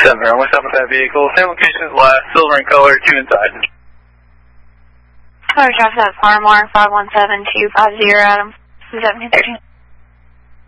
7, what's up with that vehicle? Same location as last, silver in color, 2 inside. Color traffic at Farmar, 517-250, Adam. 1713.